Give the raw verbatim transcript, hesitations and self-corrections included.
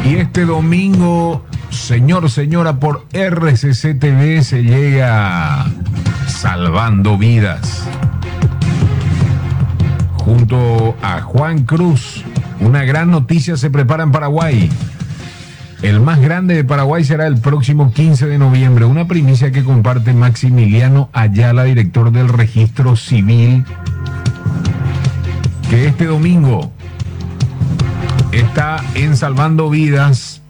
Y este domingo, señor, señora, por R C C T V se llega Salvando Vidas. Junto a Juan Cruz, una gran noticia se prepara en Paraguay. El más grande de Paraguay será el próximo quince de noviembre. Una primicia que comparte Maximiliano Ayala, director del Registro Civil, que este domingo está en Salvando Vidas